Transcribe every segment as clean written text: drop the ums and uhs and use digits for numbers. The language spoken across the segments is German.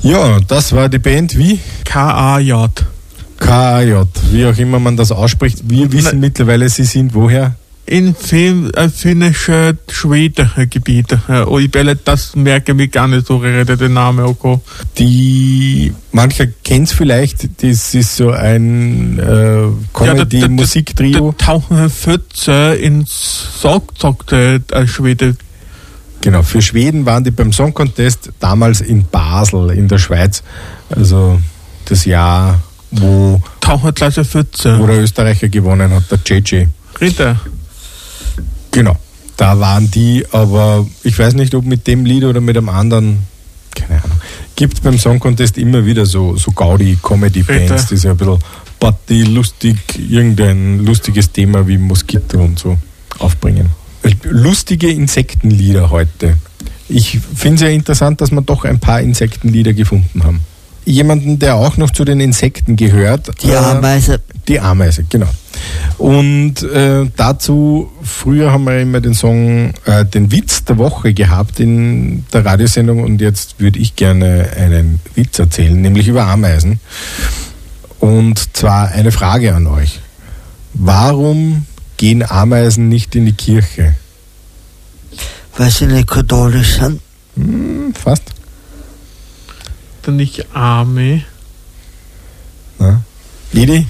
Ja, das war die Band wie? KAJ. KAJ, wie auch immer man das ausspricht. Wir wissen mittlerweile, sie sind woher? In finnische Schwedengebiete. Und ich will das merke mich gar nicht so rede den Namen auch. Mancher kennt es vielleicht, das ist so ein Comedy-Musiktrio. Da tauchen Pfütze ins sagte Schwede. Genau, für Schweden waren die beim Song Contest damals in Basel in der Schweiz. Also das Jahr, wo der Österreicher gewonnen hat, der JJ. Ritter. Genau, da waren die, aber ich weiß nicht, ob mit dem Lied oder mit einem anderen, keine Ahnung. Gibt beim Song Contest immer wieder so Gaudi-Comedy-Bands, die so ein bisschen Party, lustig, irgendein lustiges Thema wie Moskito und so aufbringen. Lustige Insektenlieder heute. Ich finde es ja interessant, dass wir doch ein paar Insektenlieder gefunden haben. Jemanden, der auch noch zu den Insekten gehört. Die Ameise. Die Ameise, genau. Und dazu, früher haben wir immer den Song, den Witz der Woche gehabt in der Radiosendung und jetzt würde ich gerne einen Witz erzählen, nämlich über Ameisen. Und zwar eine Frage an euch. Warum gehen Ameisen nicht in die Kirche? Weil sie nicht katholisch sind. Fast. Dann nicht Arme. Na? Edi?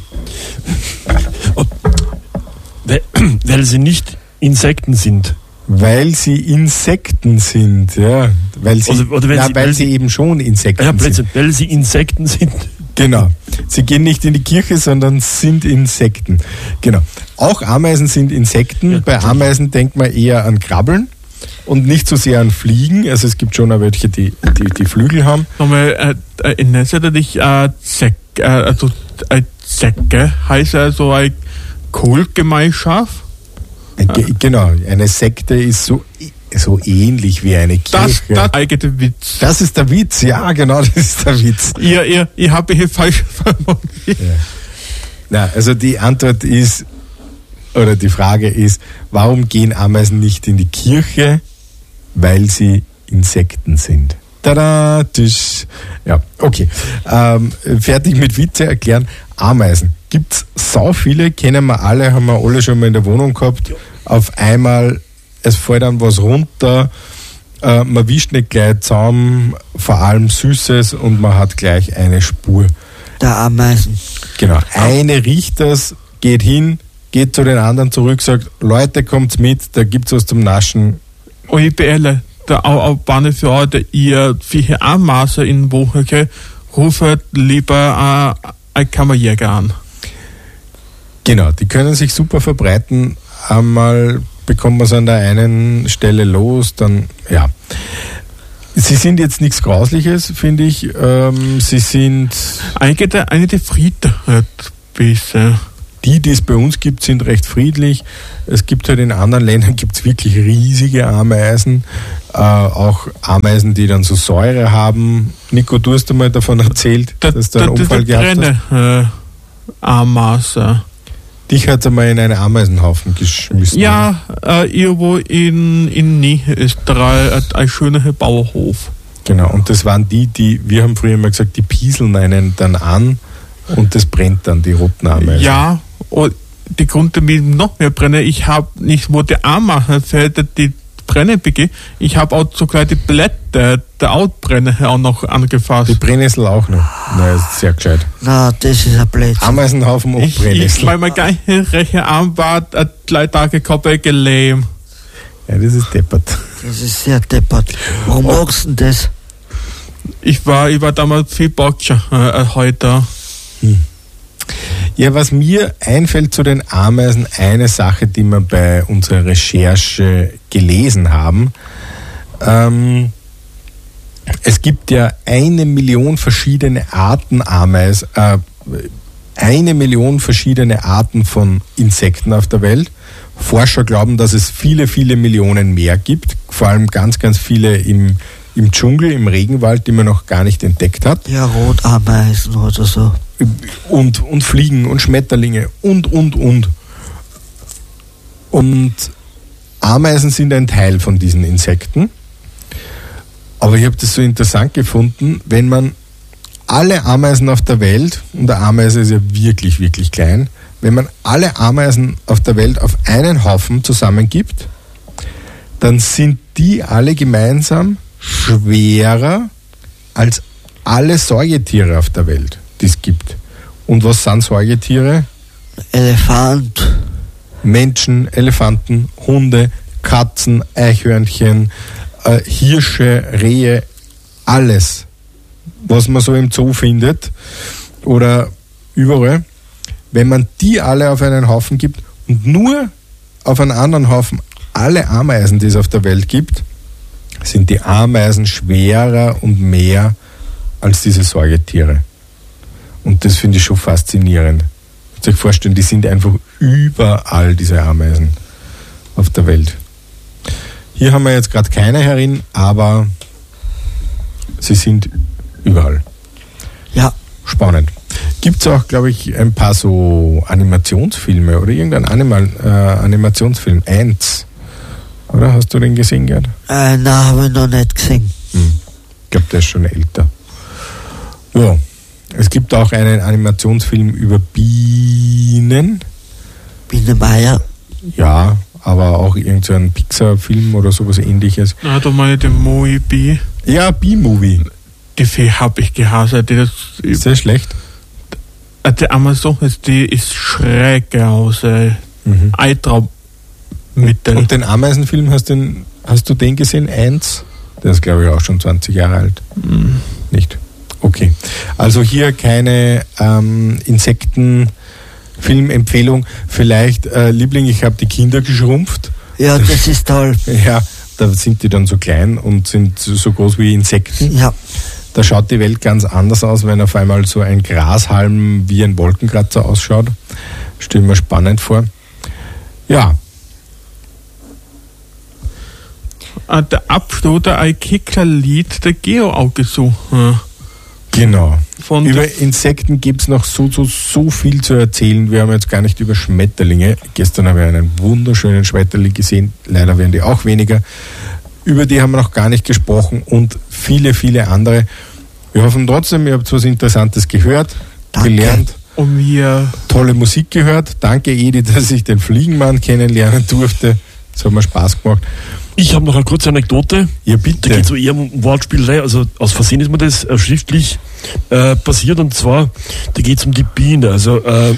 Weil sie nicht Insekten sind. Weil sie Insekten sind, ja. Weil sie eben schon Insekten sind. Weil sie Insekten sind. Genau. Sie gehen nicht in die Kirche, sondern sind Insekten. Genau. Auch Ameisen sind Insekten. Ja, bei Ameisen denkt man eher an Krabbeln und nicht so sehr an Fliegen. Also es gibt schon auch welche, die Flügel haben. Nochmal, erinnert ihr dich, Säcke heißt also eine Kultgemeinschaft? Genau, eine Sekte ist so ähnlich wie eine Kirche. Das eigene Witz. Das ist der Witz, ja genau, das ist der Witz. Ich habe hier falsch formuliert. Ja. Na, also die Antwort ist, oder die Frage ist, warum gehen Ameisen nicht in die Kirche? Weil sie Insekten sind. Tada, tschüss. Ja, okay. Fertig mit Witze erklären. Ameisen. Gibt's sau viele, kennen wir alle, haben wir alle schon mal in der Wohnung gehabt. Auf einmal, es fällt dann was runter, man wischt nicht gleich zusammen, vor allem Süßes und man hat gleich eine Spur. Der Ameisen. Genau. Eine riecht das, geht hin, geht zu den anderen zurück, sagt, Leute, kommt's mit, da gibt's was zum Naschen. Und ich beeile, der Bane für heute, ihr viele Ameisen in Woche, ruft lieber ein Kammerjäger an. Genau, die können sich super verbreiten. Einmal bekommt man es an der einen Stelle los, dann, ja. Sie sind jetzt nichts Grausliches, finde ich. Sie sind... Einige Frieden besser. Die es bei uns gibt, sind recht friedlich. Es gibt halt in anderen Ländern gibt's wirklich riesige Ameisen. Auch Ameisen, die dann so Säure haben. Nico, du hast einmal davon erzählt, dass du einen Unfall gehabt hast. Ameisen. Dich hat es einmal in einen Ameisenhaufen geschmissen. Ja, irgendwo in Niederösterreich, ein schöner Bauernhof. Genau, und das waren wir haben früher mal gesagt, die pieseln einen dann an und das brennt dann, die roten Ameisen. Ja, und die konnte mich noch mehr brennen. Ich habe nicht, wo die Ameisenfelder die Brennen begeht, ich habe auch sogar die Blätter der Outbrenner auch noch angefasst. Die Brennnessel auch noch. Na, ist sehr gescheit. Na, das ist ein Blödsinn. Ameisenhaufen und Brennnessel. Weil mein ganzer rechter Arm war 3 Tage komplett gelähmt. Ja, das ist deppert. Das ist sehr deppert. Warum magst du denn das? Ich war damals viel Boxer heute. Ja, was mir einfällt zu den Ameisen, eine Sache, die wir bei unserer Recherche gelesen haben. Es gibt ja 1 Million verschiedene Arten Ameisen, 1 Million verschiedene Arten von Insekten auf der Welt. Forscher glauben, dass es viele, viele Millionen mehr gibt, vor allem ganz, ganz viele im Dschungel, im Regenwald, die man noch gar nicht entdeckt hat. Ja, Rotameisen oder so. Und Fliegen und Schmetterlinge und. Und Ameisen sind ein Teil von diesen Insekten. Aber ich habe das so interessant gefunden, wenn man alle Ameisen auf der Welt, und eine Ameise ist ja wirklich, wirklich klein, wenn man alle Ameisen auf der Welt auf einen Haufen zusammengibt, dann sind die alle gemeinsam schwerer als alle Säugetiere auf der Welt, die es gibt. Und was sind Säugetiere? Elefant. Menschen, Elefanten, Hunde, Katzen, Eichhörnchen, Hirsche, Rehe, alles, was man so im Zoo findet oder überall. Wenn man die alle auf einen Haufen gibt und nur auf einen anderen Haufen alle Ameisen, die es auf der Welt gibt, sind die Ameisen schwerer und mehr als diese Säugetiere. Und das finde ich schon faszinierend. Ich muss euch vorstellen, die sind einfach überall, diese Ameisen auf der Welt. Hier haben wir jetzt gerade keine herin, aber sie sind überall. Ja. Spannend. Gibt es auch, glaube ich, ein paar so Animationsfilme oder irgendein Animationsfilm? Ants. Oder hast du den gesehen, Gerd? Nein, habe ich noch nicht gesehen. Ich glaube, der ist schon älter. Ja. Es gibt auch einen Animationsfilm über Bienen. Biene Meier. Ja, aber auch irgend so ein Pixar-Film oder sowas ähnliches. Na, da meine ich den Moe-Bee. Ja, B-Movie. Die Fee habe ich gehasst. Ist sehr schlecht. Die Amazon, die ist schräg aus. Eitraummittel. Und den Ameisenfilm, hast du den gesehen? Eins? Der ist, glaube ich, auch schon 20 Jahre alt. Nicht? Okay. Also hier keine Insektenfilmempfehlung. Vielleicht, Liebling, ich habe die Kinder geschrumpft. Ja, das ist toll. Ja, da sind die dann so klein und sind so groß wie Insekten. Ja. Da schaut die Welt ganz anders aus, wenn auf einmal so ein Grashalm wie ein Wolkenkratzer ausschaut. Stell mir spannend vor. Ja. Der Abschluss der Eikika-Lied der Geo auch gesucht. Genau. Von Über Insekten gibt es noch so viel zu erzählen. Wir haben jetzt gar nicht über Schmetterlinge. Gestern habe ich einen wunderschönen Schmetterling gesehen. Leider werden die auch weniger. Über die haben wir noch gar nicht gesprochen und viele, viele andere. Wir hoffen trotzdem, ihr habt was Interessantes gehört, gelernt. Und wir tolle Musik gehört. Danke, Edi, dass ich den Fliegenmann kennenlernen durfte. Das hat mir Spaß gemacht. Ich habe noch eine kurze Anekdote. Ja, bitte. Da geht es so eher um Wortspielerei. Also aus Versehen ist mir das schriftlich passiert. Und zwar, da geht es um die Biene. Also da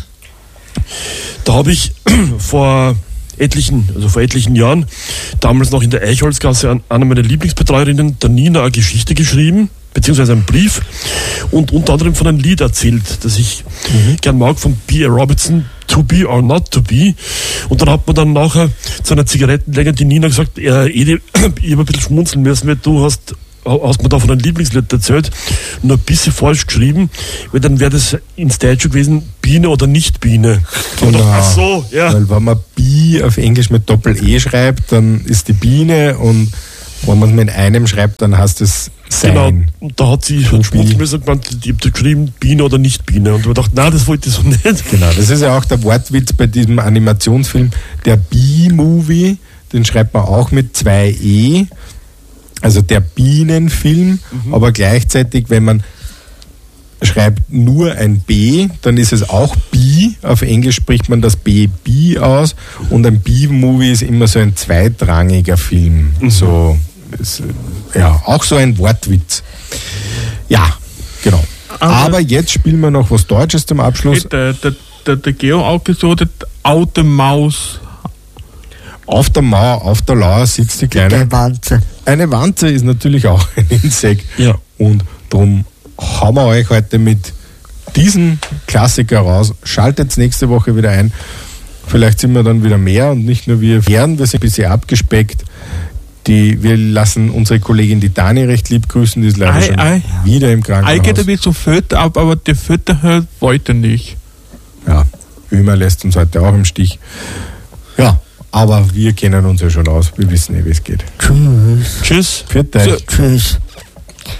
habe ich vor etlichen Jahren, damals noch in der Eichholzgasse, an einer meiner Lieblingsbetreuerinnen, der Nina, eine Geschichte geschrieben, beziehungsweise einen Brief und unter anderem von einem Lied erzählt, das ich gern mag, von B.A. Robertson, To Be or Not To Be. Und dann hat man dann nachher zu einer Zigarettenlänge die Nina gesagt, Edi, ich habe ein bisschen schmunzeln müssen, weil du hast mir da von einem Lieblingslied erzählt, nur ein bisschen falsch geschrieben, weil dann wäre das ins Deutsche gewesen, Biene oder nicht Biene. Genau. Ach so, ja. Weil wenn man Bi auf Englisch mit Doppel-E schreibt, dann ist die Biene, und wenn man es mit einem schreibt, dann heißt es sein. Genau, und da hat sie schmunzeln müssen und gemeint, ich habe geschrieben, Biene oder nicht Biene. Und ich dachte, nein, das wollte ich so nicht. Genau, das ist ja auch der Wortwitz bei diesem Animationsfilm. Der B-Movie, den schreibt man auch mit 2 E. Also der Bienenfilm, aber gleichzeitig, wenn man schreibt nur ein B, dann ist es auch B. Auf Englisch spricht man das B aus, und ein B-Movie ist immer so ein zweitrangiger Film. So, ist, ja, auch so ein Wortwitz. Ja, genau. Aber jetzt spielen wir noch was Deutsches zum Abschluss. der Geo auch gesagt, Aute Maus. Auf der Mauer, auf der Lauer sitzt die kleine. Eine Wanze. Eine Wanze ist natürlich auch ein Insekt. Ja. Und darum hauen wir euch heute mit diesem Klassiker raus. Schaltet nächste Woche wieder ein. Vielleicht sind wir dann wieder mehr und nicht nur wir fern. Wir sind ein bisschen abgespeckt. Wir lassen unsere Kollegin, die Dani, recht lieb grüßen. Die ist leider schon wieder im Krankenhaus. Eigentlich geht ein bisschen Fötter ab, aber der Fötter halt wollte nicht. Ja, Ömer lässt uns heute auch im Stich. Ja, aber wir kennen uns ja schon aus. Wir wissen wie es geht. Tschüss. Tschüss. Für dich. Tschüss.